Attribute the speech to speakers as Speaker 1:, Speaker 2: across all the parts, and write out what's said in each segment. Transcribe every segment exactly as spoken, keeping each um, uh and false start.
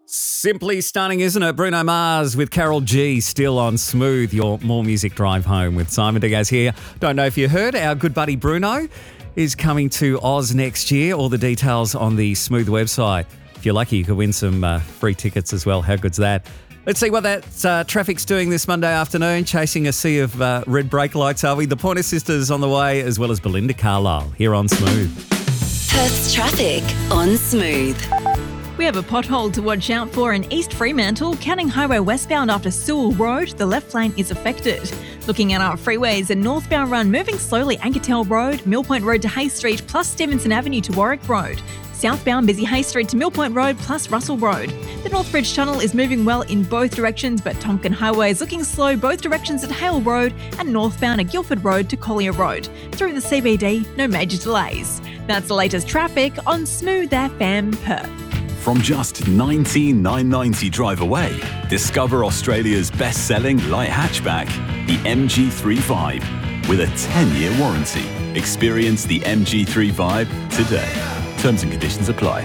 Speaker 1: Simply stunning, isn't it? Bruno Mars with Carol G still on Smooth, your More Music drive home with Simon Diaz here. Don't know if you heard, our good buddy Bruno is coming to Oz next year. All the details on the Smooth website. If you're lucky, you could win some uh, free tickets as well. How good's that? Let's see what that uh, traffic's doing this Monday afternoon. Chasing a sea of uh, red brake lights, are we? The Pointer Sisters on the way, as well as Belinda Carlisle here on Smooth.
Speaker 2: Perth's traffic on Smooth.
Speaker 3: We have a pothole to watch out for in East Fremantle. Canning Highway westbound after Sewell Road, the left lane is affected. Looking at our freeways, a northbound run moving slowly Ankertel Road, Mill Point Road to Hay Street plus Stevenson Avenue to Warwick Road. Southbound busy Hay Street to Mill Point Road plus Russell Road. The Northbridge Tunnel is moving well in both directions, but Tonkin Highway is looking slow both directions at Hale Road and northbound at Guildford Road to Collier Road. Through the C B D, no major delays. That's the latest traffic on Smooth F M Perth.
Speaker 4: From just nineteen thousand nine hundred ninety drive away, discover Australia's best-selling light hatchback, the M G three Vibe, with a ten-year warranty. Experience the M G three Vibe today. Terms and conditions apply.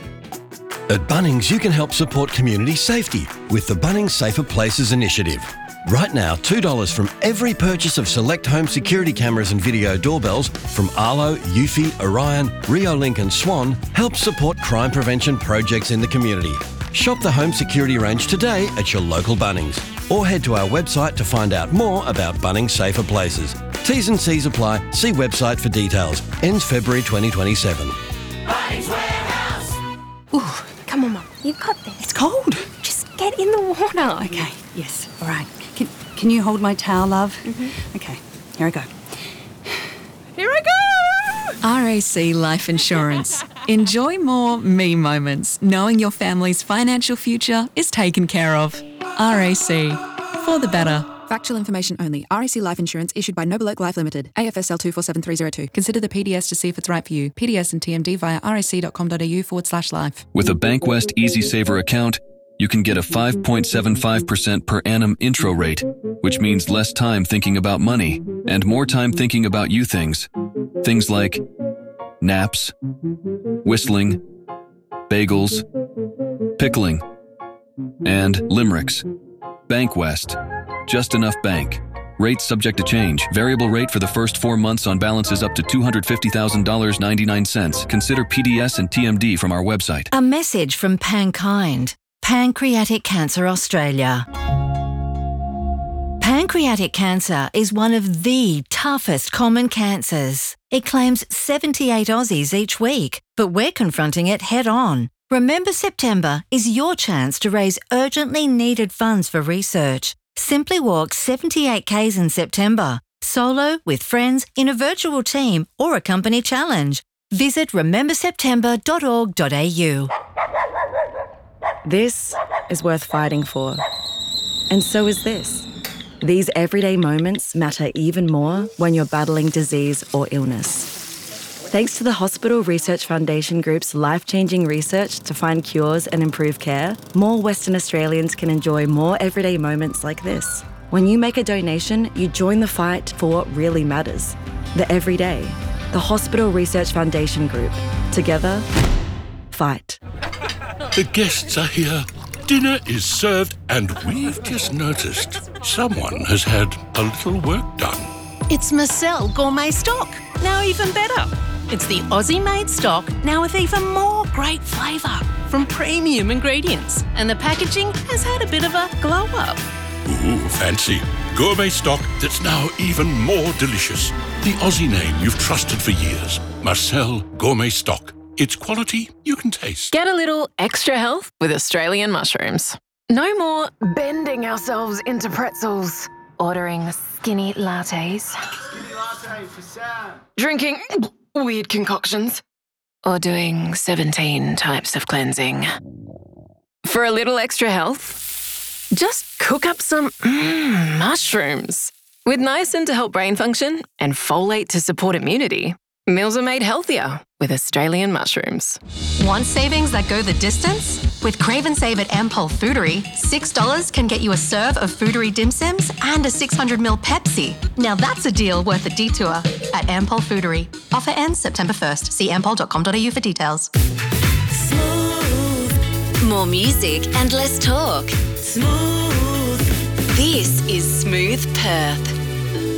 Speaker 5: At Bunnings, you can help support community safety with the Bunnings Safer Places initiative. Right now, two dollars from every purchase of select home security cameras and video doorbells from Arlo, Eufy, Orion, Riolink and Swan helps support crime prevention projects in the community. Shop the home security range today at your local Bunnings or head to our website to find out more about Bunnings Safer Places. T's and C's apply. See website for details. Ends February twenty twenty-seven.
Speaker 6: Bunnings Warehouse!
Speaker 7: Ooh, come on, Mum. You've got this.
Speaker 6: It's cold.
Speaker 7: Just get in the water.
Speaker 6: Okay, yes, all right. Can, can you hold my towel, love?
Speaker 7: Mm-hmm.
Speaker 6: Okay, here I go.
Speaker 7: Here I go!
Speaker 8: R A C Life Insurance. Enjoy more me moments, knowing your family's financial future is taken care of. R A C. For the better.
Speaker 9: Factual information only. R A C Life Insurance issued by Noble Oak Life Limited. A F S L two four seven three zero two. Consider the P D S to see if it's right for you. P D S and T M D via rac.com.au forward slash life.
Speaker 10: With a Bankwest Easy Saver account, you can get a five point seven five percent per annum intro rate, which means less time thinking about money and more time thinking about you things. Things like naps, whistling, bagels, pickling, and limericks. Bankwest. Just enough bank. Rates subject to change. Variable rate for the first four months on balances up to two hundred fifty thousand dollars and ninety-nine cents. Consider P D S and T M D from our website.
Speaker 11: A message from Pankind. Pancreatic Cancer Australia. Pancreatic cancer is one of the toughest common cancers. It claims seventy-eight Aussies each week, but we're confronting it head on. Remember September is your chance to raise urgently needed funds for research. Simply walk seventy-eight kays in September, solo, with friends, in a virtual team or a company challenge. Visit remember september dot org dot a u.
Speaker 12: This is worth fighting for. And so is this. These everyday moments matter even more when you're battling disease or illness. Thanks to the Hospital Research Foundation Group's life-changing research to find cures and improve care, more Western Australians can enjoy more everyday moments like this. When you make a donation, you join the fight for what really matters. The everyday. The Hospital Research Foundation Group. Together, fight.
Speaker 13: The guests are here. Dinner is served, and we've just noticed someone has had a little work done.
Speaker 14: It's Marcel Gourmet Stock, now even better. It's the Aussie-made stock, now with even more great flavour from premium ingredients. And the packaging has had a bit of a glow-up.
Speaker 13: Ooh, fancy. Gourmet stock that's now even more delicious. The Aussie name you've trusted for years. Marcel Gourmet Stock. It's quality you can taste.
Speaker 15: Get a little extra health with Australian mushrooms. No more bending ourselves into pretzels, ordering skinny lattes,
Speaker 16: Skinny latte for Sam.
Speaker 15: drinking weird concoctions, or doing seventeen types of cleansing. For a little extra health, just cook up some mm, mushrooms. With niacin to help brain function and folate to support immunity, meals are made healthier with Australian mushrooms.
Speaker 17: Want savings that go the distance? With Crave and Save at Ampol Foodery, six dollars can get you a serve of Foodery dim sims and a six hundred milliliter Pepsi. Now that's a deal worth a detour at Ampol Foodery. Offer ends September first. See ampol dot com dot a u for details.
Speaker 2: Smooth More music and less talk. Smooth. This is Smooth Perth.